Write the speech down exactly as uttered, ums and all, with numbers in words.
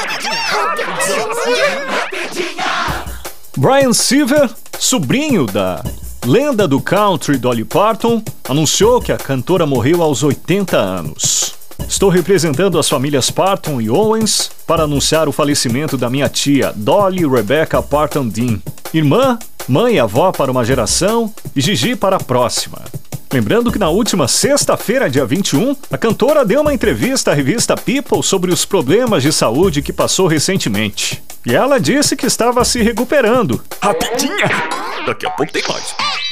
Brian Silver, sobrinho da lenda do country Dolly Parton, anunciou que a cantora morreu aos oitenta anos. Estou representando as famílias Parton e Owens para anunciar o falecimento da minha tia, Dolly Rebecca Parton Dean, irmã, mãe e avó para uma geração e Gigi para a próxima. Lembrando que na última sexta-feira, dia vinte e um, a cantora deu uma entrevista à revista People sobre os problemas de saúde que passou recentemente. E ela disse que estava se recuperando. Rapidinha! Daqui a pouco tem mais.